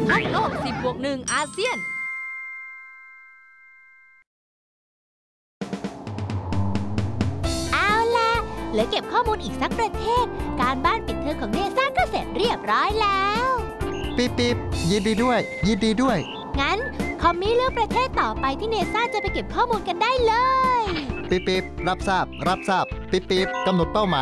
ท่องโลก 10+1 อาเซียนเอาล่ะเหลือเก็บข้อมูลอีกสักประเทศการบ้านปิดเทอมของเนซ่าก็เสร็จเรียบร้อยแล้วปิ๊บปิ๊บยินดีด้วยยินดีด้วยงั้นคอมมี่เลือกประเทศต่อไปที่เนซ่าจะไปเก็บข้อมูลกันได้เลยปิ๊บปิ๊บรับทราบปิ๊บปิ๊บกำหนดเป้าหมาย